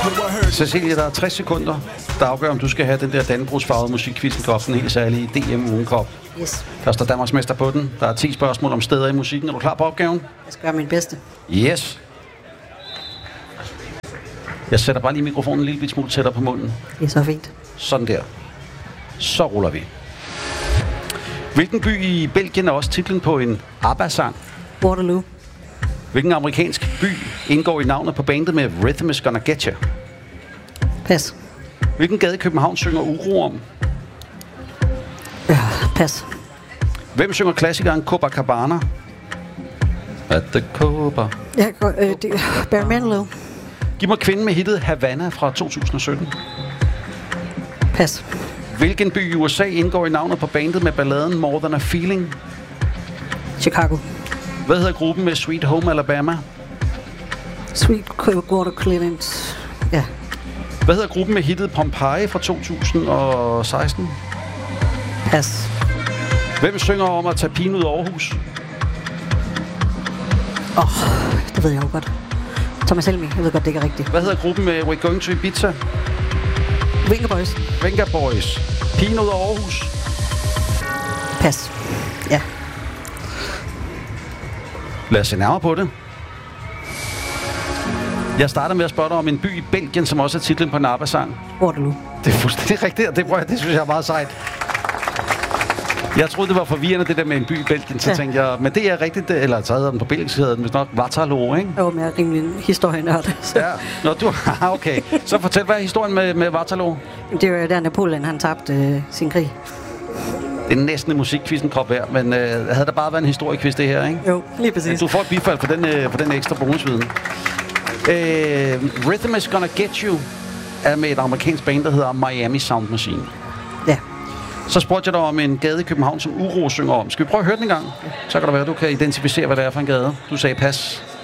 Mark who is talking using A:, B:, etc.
A: Cecilie, der er 60 sekunder, der afgør, om du skal have den der dannebrogsfarvede musikquizzen kop, den helt særlige DM Ugenkop.
B: Yes.
A: Der står Danmarksmester på den. Der er 10 spørgsmål om steder i musikken. Er du klar på opgaven?
B: Jeg skal gøre min bedste.
A: Yes. Jeg sætter bare lige mikrofonen en lille smule tættere på munden.
B: Det er så fint.
A: Sådan der. Så ruller vi. Hvilken by i Belgien er også titlen på en ABBA-sang?
B: Waterloo.
A: Hvilken amerikansk by indgår i navnet på bandet med Rhythm is Gonna Get You?
B: Pas.
A: Hvilken gade i København synger Uro om?
B: Ja, pas.
A: Hvem synger klassikeren Copacabana? At the Copa.
B: Jeg går, Barry Manilow.
A: Giv mig kvinden med hittet Havana fra 2017.
B: Pas.
A: Hvilken by i USA indgår i navnet på bandet med balladen More Than a Feeling?
B: Chicago.
A: Hvad hedder gruppen med Sweet Home Alabama?
B: Sweetwater Clearance. Ja.
A: Hvad hedder gruppen med hittet Pompeii fra 2016?
B: Pas.
A: Hvem synger om at tage pigen ud af Aarhus?
B: Det ved jeg jo godt. Thomas Helmig. Jeg ved godt, det ikke er rigtigt.
A: Hvad hedder gruppen med We're Going to Ibiza?
B: Venga Boys.
A: Venga Boys. Pigen ud af Aarhus.
B: Pas. Ja.
A: Lad os se nærmere på det. Jeg starter med at spørge dig om en by i Belgien, som også er titlen på en ABBA-sang.
B: Waterloo.
A: Det er fuldstændig rigtigt, og det synes jeg er meget sejt. Jeg troede, det var forvirrende, det der med en by i Belgien, så tænkte jeg, men det er rigtigt, eller så havde den på belgisk, hedder den vist nok Waterloo, ikke?
B: Jo, men jeg er rimelig historienørd.
A: Ja, nå, du okay. Så fortæl, hvad er historien med Waterloo?
B: Det var jo der Napoleon, han tabte sin krig.
A: Det er næsten en musikquizzen krop værd, men havde der bare været en historiequiz det her, ikke?
B: Jo, lige præcis.
A: Du får et bifald for den ekstra bonusviden. Rhythm is Gonna Get You er med et amerikansk band, der hedder Miami Sound Machine.
B: Ja.
A: Så spurgte jeg dig om en gade i København, som Uro synger om. Skal vi prøve at høre den en gang? Ja. Så kan det være, at du kan identificere, hvad det er for en gade. Du sagde pas.